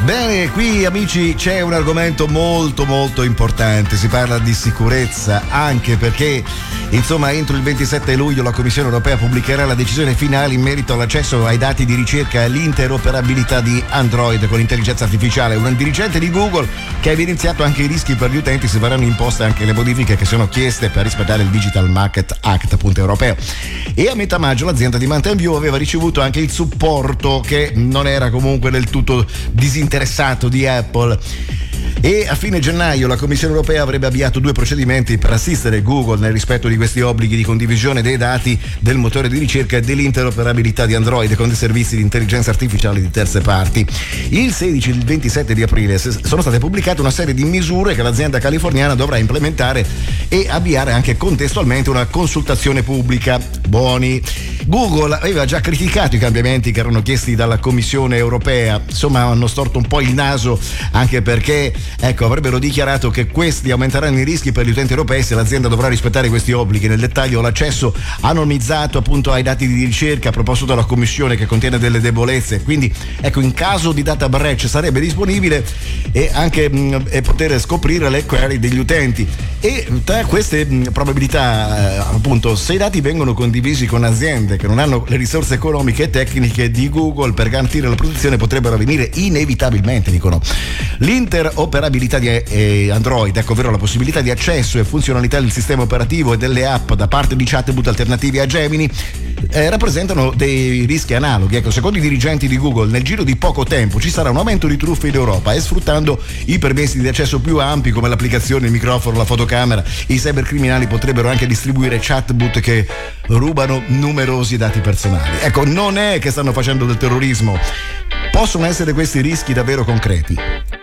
Bene, qui amici c'è un argomento molto molto importante, si parla di sicurezza, anche perché insomma entro il 27 luglio la Commissione Europea pubblicherà la decisione finale in merito all'accesso ai dati di ricerca e all'interoperabilità di Android con intelligenza artificiale. Un dirigente di Google che ha evidenziato anche i rischi per gli utenti se verranno imposte anche le modifiche che sono chieste per rispettare il Digital Market Act appunto europeo. E a metà maggio l'azienda di Mountain View aveva ricevuto anche il supporto che non era comunque del tutto disinteressato di Apple. E a fine gennaio la Commissione Europea avrebbe avviato 2 procedimenti per assistere Google nel rispetto di questi obblighi di condivisione dei dati del motore di ricerca e dell'interoperabilità di Android con dei servizi di intelligenza artificiale di terze parti. Il 16 e il 27 di aprile sono state pubblicate una serie di misure che l'azienda californiana dovrà implementare e avviare anche contestualmente una consultazione pubblica. Buoni. Google aveva già criticato i cambiamenti che erano chiesti dalla Commissione Europea, insomma hanno storto un po' il naso anche perché avrebbero dichiarato che questi aumenteranno i rischi per gli utenti europei se l'azienda dovrà rispettare questi obblighi. Nel dettaglio l'accesso anonimizzato appunto ai dati di ricerca proposto dalla Commissione che contiene delle debolezze, quindi in caso di data breach sarebbe disponibile e anche poter scoprire le query degli utenti. E tra queste probabilità appunto se i dati vengono condivisi con aziende che non hanno le risorse economiche e tecniche di Google per garantire la protezione potrebbero avvenire inevitabilmente, dicono. L'interoperabilità di Android, ovvero la possibilità di accesso e funzionalità del sistema operativo e delle app da parte di chatbot alternativi a Gemini rappresentano dei rischi analoghi. Secondo i dirigenti di Google nel giro di poco tempo ci sarà un aumento di truffe in Europa e sfruttando i permessi di accesso più ampi come l'applicazione, il microfono, la fotocamera, i cybercriminali potrebbero anche distribuire chatbot che rubano numerosi dati personali. Non è che stanno facendo del terrorismo, possono essere questi rischi davvero concreti.